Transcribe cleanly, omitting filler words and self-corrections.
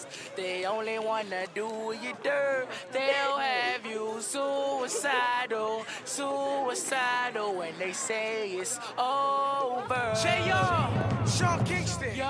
best. They only wanna do you dirt. They'll have you suicidal, suicidal when they say it's over. J.R. Sean Kingston.